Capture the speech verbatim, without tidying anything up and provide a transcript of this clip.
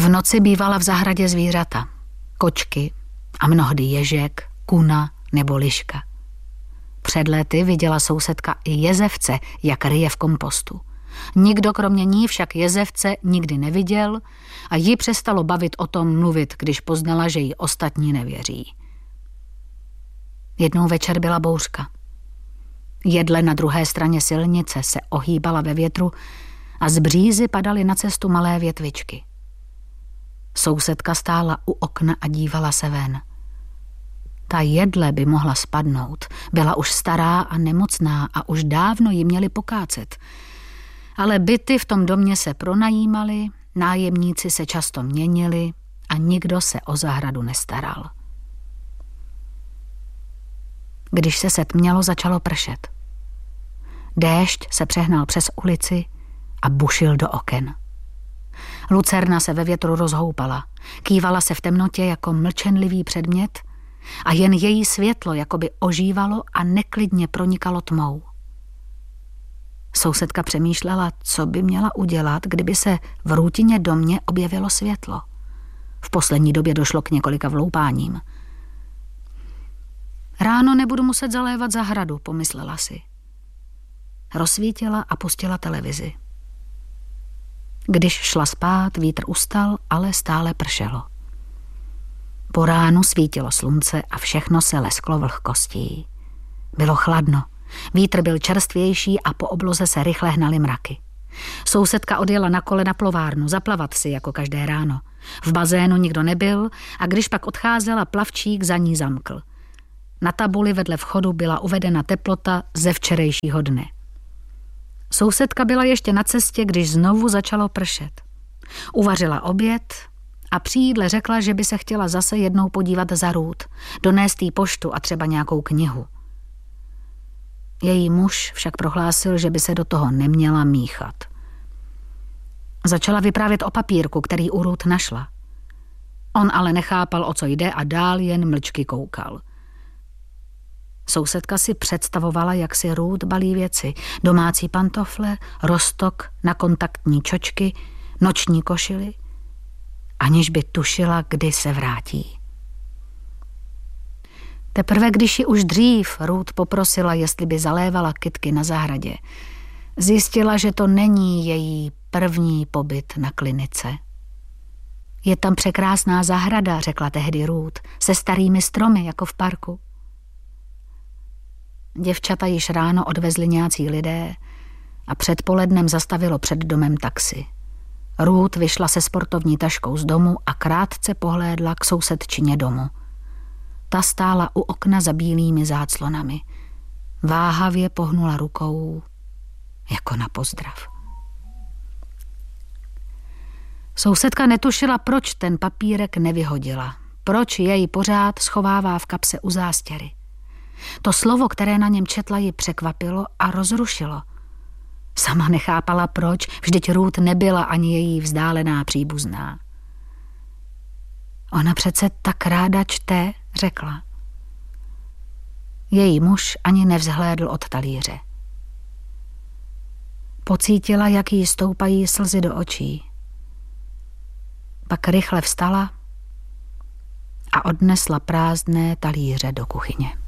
V noci bývala v zahradě zvířata, kočky a mnohdy ježek, kuna nebo liška. Před lety viděla sousedka i jezevce, jak ryje v kompostu. Nikdo kromě ní však jezevce nikdy neviděl a ji přestalo bavit o tom mluvit, když poznala, že jí ostatní nevěří. Jednou večer byla bouřka. Jedle na druhé straně silnice se ohýbala ve větru a z břízy padaly na cestu malé větvičky. Sousedka stála u okna a dívala se ven. Ta jedle by mohla spadnout, byla už stará a nemocná a už dávno ji měli pokácet. Ale byty v tom domě se pronajímaly, nájemníci se často měnili a nikdo se o zahradu nestaral. Když se setmělo, začalo pršet. Déšť se přehnal přes ulici a bušil do oken. Lucerna se ve větru rozhoupala, kývala se v temnotě jako mlčenlivý předmět a jen její světlo jakoby ožívalo a neklidně pronikalo tmou. Sousedka přemýšlela, co by měla udělat, kdyby se v růtině domě objevilo světlo. V poslední době došlo k několika vloupáním. Ráno nebudu muset zalévat zahradu, pomyslela si. Rozsvítila a pustila televizi. Když šla spát, vítr ustal, ale stále pršelo. Po ránu svítilo slunce a všechno se lesklo vlhkostí. Bylo chladno, vítr byl čerstvější a po obloze se rychle hnaly mraky. Sousedka odjela na kole na plovárnu, zaplavat si jako každé ráno. V bazénu nikdo nebyl a když pak odcházela, plavčík za ní zamkl. Na tabuli vedle vchodu byla uvedena teplota ze včerejšího dne. Sousedka byla ještě na cestě, když znovu začalo pršet. Uvařila oběd a při jídle řekla, že by se chtěla zase jednou podívat za Ruth, donést jí poštu a třeba nějakou knihu. Její muž však prohlásil, že by se do toho neměla míchat. Začala vyprávět o papírku, který u Ruth našla. On ale nechápal, o co jde a dál jen mlčky koukal. Sousedka si představovala, jak si Ruth balí věci, domácí pantofle, roztok na kontaktní čočky, noční košily, aniž by tušila, kdy se vrátí. Teprve když ji už dřív Ruth poprosila, jestli by zalévala kytky na zahradě, zjistila, že to není její první pobyt na klinice. Je tam překrásná zahrada, řekla tehdy Ruth, se starými stromy, jako v parku. Děvčata již ráno odvezli nějací lidé a předpolednem zastavilo před domem taxi. Ruth vyšla se sportovní taškou z domu a krátce pohlédla k sousedčině domu. Ta stála u okna za bílými záclonami. Váhavě pohnula rukou jako na pozdrav. Sousedka netušila, proč ten papírek nevyhodila, proč jej pořád schovává v kapse u zástěry. To slovo, které na něm četla, ji překvapilo a rozrušilo. Sama nechápala, proč, vždyť Ruth nebyla ani její vzdálená příbuzná. Ona přece tak ráda čte, řekla. Její muž ani nevzhlédl od talíře. Pocítila, jak jí stoupají slzy do očí. Pak rychle vstala a odnesla prázdné talíře do kuchyně.